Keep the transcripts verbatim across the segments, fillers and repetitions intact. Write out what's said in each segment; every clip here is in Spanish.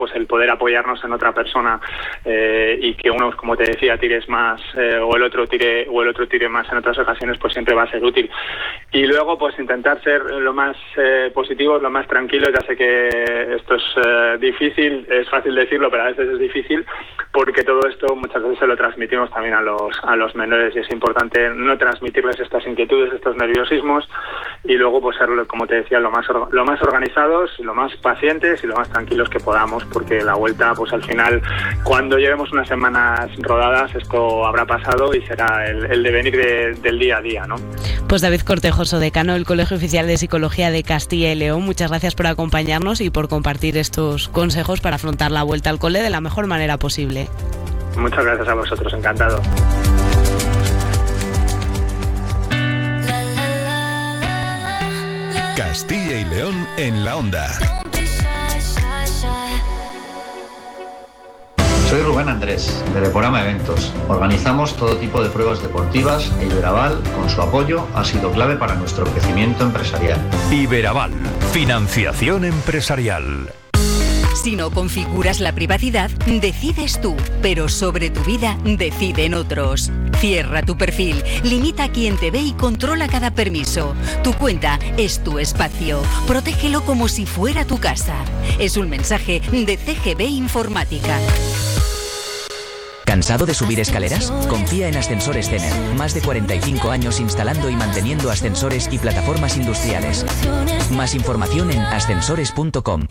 pues el poder apoyarnos en otra persona eh, y que uno, como te decía, tires más eh, o el otro tire o el otro tire más en otras ocasiones, pues siempre va a ser útil. Y luego, pues intentar ser lo más eh, positivos, lo más tranquilos. Ya sé que esto es eh, difícil, es fácil decirlo, pero a veces es difícil, porque todo esto muchas veces se lo transmitimos también a los a los menores, y es importante no transmitirles estas inquietudes, estos nerviosismos, y luego pues ser, como te decía, lo más lo más organizados, lo más pacientes y lo más tranquilos que podamos, porque la vuelta, pues al final, cuando llevemos unas semanas rodadas, esto habrá pasado y será el, el devenir de, del día a día, ¿no? Pues David Cortejoso, decano del Colegio Oficial de Psicología de Castilla y León, muchas gracias por acompañarnos y por compartir estos consejos para afrontar la vuelta al cole de la mejor manera posible. Muchas gracias a vosotros, encantado. Castilla y León en la onda. Soy Rubén Andrés, de Deporama Eventos. Organizamos todo tipo de pruebas deportivas e Iberaval, con su apoyo, ha sido clave para nuestro crecimiento empresarial. Iberaval, financiación empresarial. Si no configuras la privacidad, decides tú, pero sobre tu vida deciden otros. Cierra tu perfil, limita a quien te ve y controla cada permiso. Tu cuenta es tu espacio. Protégelo como si fuera tu casa. Es un mensaje de C G B Informática. ¿Cansado de subir escaleras? Confía en Ascensores Cener. Más de cuarenta y cinco años instalando y manteniendo ascensores y plataformas industriales. Más información en ascensores punto com.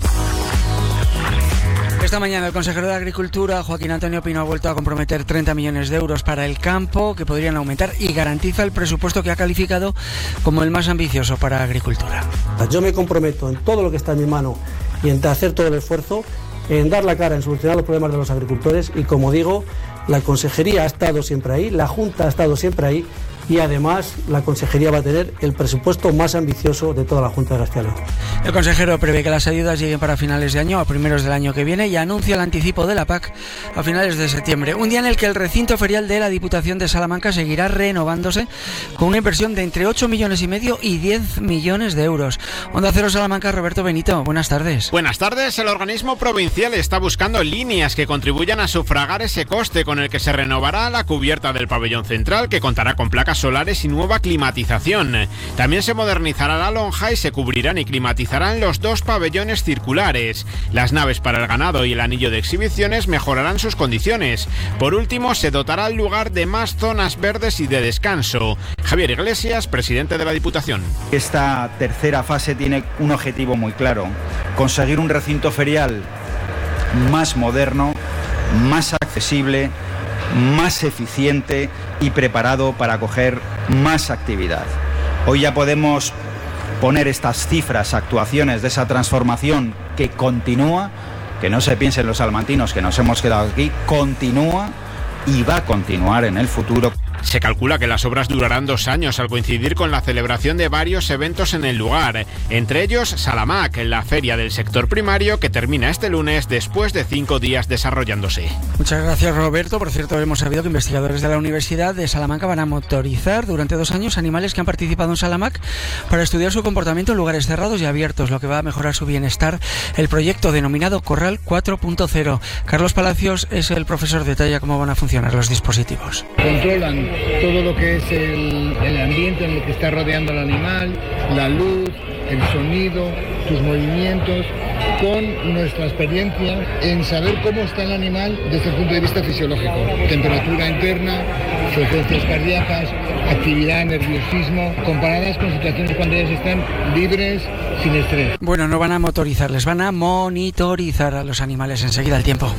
Esta mañana el consejero de Agricultura, Joaquín Antonio Pino, ha vuelto a comprometer treinta millones de euros para el campo, que podrían aumentar, y garantiza el presupuesto que ha calificado como el más ambicioso para Agricultura. Yo me comprometo en todo lo que está en mi mano y en hacer todo el esfuerzo, en dar la cara, en solucionar los problemas de los agricultores, y como digo, la consejería ha estado siempre ahí, la Junta ha estado siempre ahí, y además la consejería va a tener el presupuesto más ambicioso de toda la Junta de Castilla y León. El consejero prevé que las ayudas lleguen para finales de año, a primeros del año que viene, y anuncia el anticipo de la P A C a finales de septiembre. Un día en el que el recinto ferial de la Diputación de Salamanca seguirá renovándose con una inversión de entre ocho millones y medio y diez millones de euros. Onda Cero Salamanca, Roberto Benito, buenas tardes. Buenas tardes. El organismo provincial está buscando líneas que contribuyan a sufragar ese coste, con el que se renovará la cubierta del pabellón central, que contará con placas solares y nueva climatización. También se modernizará la lonja y se cubrirán y climatizarán los dos pabellones circulares. Las naves para el ganado y el anillo de exhibiciones mejorarán sus condiciones. Por último, se dotará el lugar de más zonas verdes y de descanso. Javier Iglesias, presidente de la Diputación. Esta tercera fase tiene un objetivo muy claro: conseguir un recinto ferial más moderno, más accesible, más eficiente y preparado para acoger más actividad. Hoy ya podemos poner estas cifras, actuaciones de esa transformación que continúa, que no se piensen los salmantinos que nos hemos quedado aquí, continúa y va a continuar en el futuro. Se calcula que las obras durarán dos años al coincidir con la celebración de varios eventos en el lugar, entre ellos Salamac, la feria del sector primario, que termina este lunes después de cinco días desarrollándose. Muchas gracias, Roberto. Por cierto, hemos sabido que investigadores de la Universidad de Salamanca van a motorizar durante dos años animales que han participado en Salamac para estudiar su comportamiento en lugares cerrados y abiertos, lo que va a mejorar su bienestar. El proyecto denominado Corral cuatro punto cero. Carlos Palacios es el profesor, detalla cómo van a funcionar los dispositivos. Controlan todo lo que es el, el ambiente en el que está rodeando al animal, la luz, el sonido, tus movimientos, con nuestra experiencia en saber cómo está el animal desde el punto de vista fisiológico. Temperatura interna, frecuencias cardíacas, actividad, nerviosismo, comparadas con situaciones cuando ellos están libres, sin estrés. Bueno, no van a motorizar, les van a monitorizar a los animales. Enseguida el tiempo.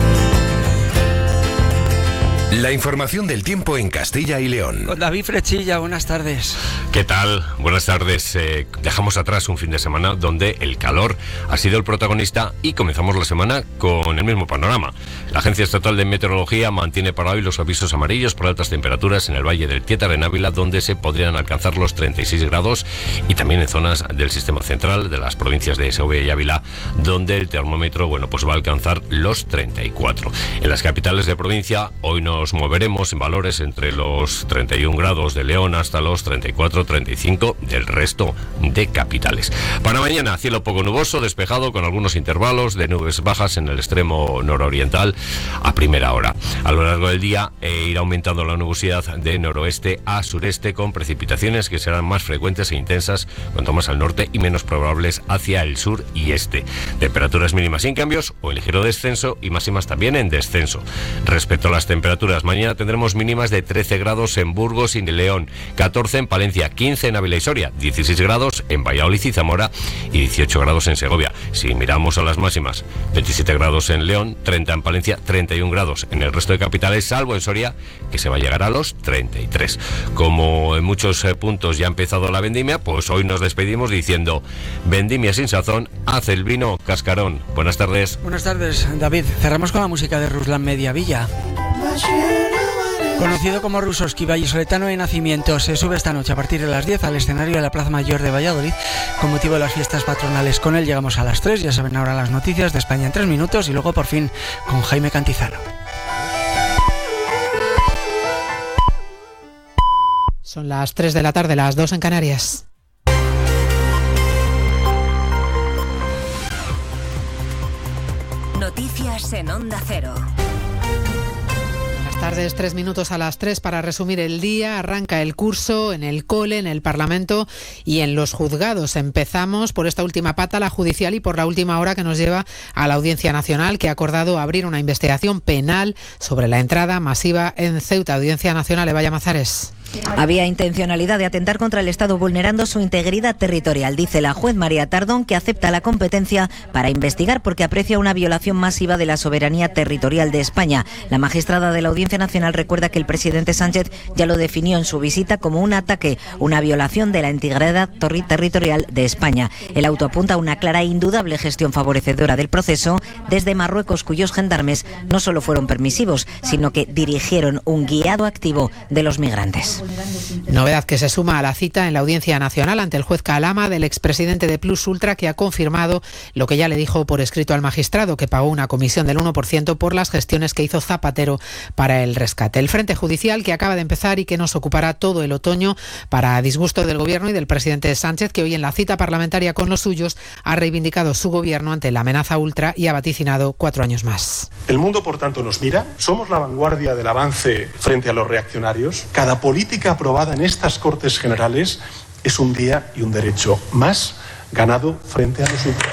La información del tiempo en Castilla y León. Con David Frechilla, buenas tardes. ¿Qué tal? Buenas tardes. Eh, dejamos atrás un fin de semana donde el calor ha sido el protagonista y comenzamos la semana con el mismo panorama. La Agencia Estatal de Meteorología mantiene para hoy los avisos amarillos por altas temperaturas en el Valle del Tietar, en Ávila, donde se podrían alcanzar los treinta y seis grados, y también en zonas del sistema central de las provincias de Segovia y Ávila, donde el termómetro, bueno, pues va a alcanzar los treinta y cuatro. En las capitales de provincia hoy no nos moveremos en valores entre los treinta y un grados de León hasta los treinta y cuatro treinta y cinco del resto de capitales. Para mañana, cielo poco nuboso, despejado con algunos intervalos de nubes bajas en el extremo nororiental a primera hora. A lo largo del día eh, irá aumentando la nubosidad de noroeste a sureste con precipitaciones que serán más frecuentes e intensas cuanto más al norte y menos probables hacia el sur y este. Temperaturas mínimas sin cambios o en ligero descenso y máximas también en descenso. Respecto a las temperaturas, mañana tendremos mínimas de trece grados en Burgos y León, catorce en Palencia, quince en Ávila y Soria, dieciséis grados en Valladolid y Zamora y dieciocho grados en Segovia. Si miramos a las máximas, veintisiete grados en León, treinta en Palencia, treinta y un grados en el resto de capitales, salvo en Soria, que se va a llegar a los treinta y tres. Como en muchos eh, puntos ya ha empezado la vendimia, pues hoy nos despedimos diciendo: vendimia sin sazón, hace el vino cascarón. Buenas tardes. Buenas tardes, David. Cerramos con la música de Ruslan Mediavilla. Conocido como Rusoski, vallisoletano de nacimiento, se sube esta noche a partir de las diez al escenario de la Plaza Mayor de Valladolid con motivo de las fiestas patronales. Con él llegamos a las tres, ya saben ahora las noticias de España en tres minutos y luego por fin con Jaime Cantizano. Son las tres de la tarde, las dos en Canarias. Noticias en Onda Cero. Buenas tardes, tres minutos a las tres para resumir el día. Arranca el curso en el cole, en el Parlamento y en los juzgados. Empezamos por esta última pata, la judicial, y por la última hora que nos lleva a la Audiencia Nacional, que ha acordado abrir una investigación penal sobre la entrada masiva en Ceuta. Audiencia Nacional, Eva Llamazares. Había intencionalidad de atentar contra el Estado vulnerando su integridad territorial, dice la juez María Tardón, que acepta la competencia para investigar porque aprecia una violación masiva de la soberanía territorial de España. La magistrada de la Audiencia Nacional recuerda que el presidente Sánchez ya lo definió en su visita como un ataque, una violación de la integridad territorial de España. El auto apunta a una clara e indudable gestión favorecedora del proceso desde Marruecos, cuyos gendarmes no solo fueron permisivos, sino que dirigieron un guiado activo de los migrantes. Novedad que se suma a la cita en la Audiencia Nacional ante el juez Calama del expresidente de Plus Ultra, que ha confirmado lo que ya le dijo por escrito al magistrado, que pagó una comisión del uno por ciento por las gestiones que hizo Zapatero para el rescate. El frente judicial que acaba de empezar y que nos ocupará todo el otoño para disgusto del gobierno y del presidente Sánchez, que hoy en la cita parlamentaria con los suyos ha reivindicado su gobierno ante la amenaza ultra y ha vaticinado cuatro años más. El mundo, por tanto, nos mira. Somos la vanguardia del avance frente a los reaccionarios. Cada política aprobada en estas Cortes Generales es un día y un derecho más ganado frente a los ultras.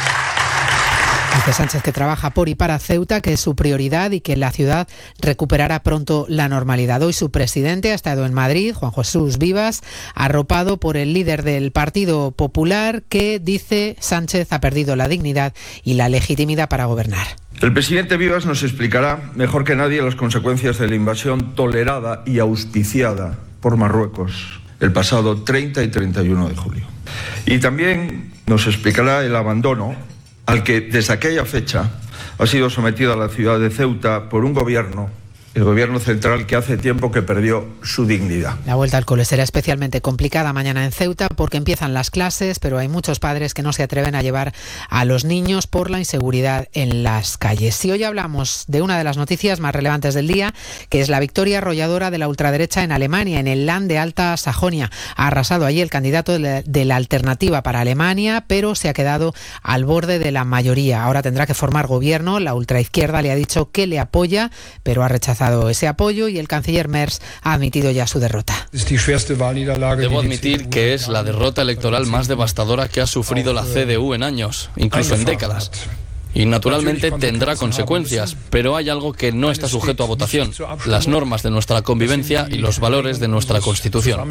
Dice Sánchez que trabaja por y para Ceuta, que es su prioridad y que la ciudad recuperará pronto la normalidad. Hoy su presidente ha estado en Madrid, Juan Jesús Vivas, arropado por el líder del Partido Popular, que, dice Sánchez, ha perdido la dignidad y la legitimidad para gobernar. El presidente Vivas nos explicará mejor que nadie las consecuencias de la invasión tolerada y auspiciada por Marruecos el pasado treinta y treinta y uno de julio. Y también nos explicará el abandono al que desde aquella fecha ha sido sometida la ciudad de Ceuta por un gobierno, el gobierno central, que hace tiempo que perdió su dignidad. La vuelta al cole será especialmente complicada mañana en Ceuta porque empiezan las clases, pero hay muchos padres que no se atreven a llevar a los niños por la inseguridad en las calles. Y hoy hablamos de una de las noticias más relevantes del día, que es la victoria arrolladora de la ultraderecha en Alemania, en el Land de Alta Sajonia. Ha arrasado allí el candidato de la, de la Alternativa para Alemania, pero se ha quedado al borde de la mayoría. Ahora tendrá que formar gobierno. La ultraizquierda le ha dicho que le apoya, pero ha rechazado ese apoyo y el canciller Merz ha admitido ya su derrota. Debo admitir que es la derrota electoral más devastadora que ha sufrido la C D U en años, incluso en décadas. Y naturalmente tendrá consecuencias, pero hay algo que no está sujeto a votación: las normas de nuestra convivencia y los valores de nuestra Constitución.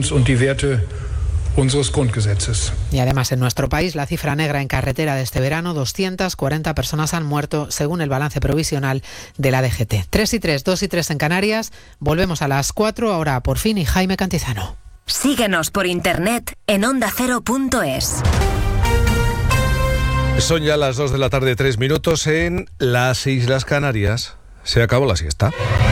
Y además en nuestro país la cifra negra en carretera de este verano, doscientas cuarenta personas han muerto según el balance provisional de la D G T. tres y tres, dos y tres en Canarias, volvemos a las cuatro, ahora por fin y Jaime Cantizano. Síguenos por internet en onda cero punto es. Son ya las dos de la tarde, tres minutos en las Islas Canarias. Se acabó la siesta.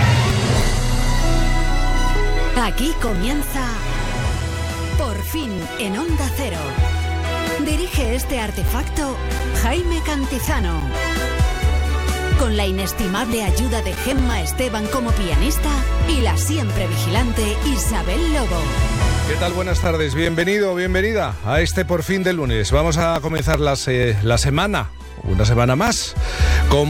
Aquí comienza Por fin en Onda Cero. Dirige este artefacto Jaime Cantizano. Con la la inestimable ayuda de Gemma Esteban como pianista y la siempre vigilante Isabel Lobo. ¿Qué tal? Buenas tardes. Bienvenido, bienvenida a este Por Fin de lunes. Vamos a comenzar la, se- la semana, una semana más, con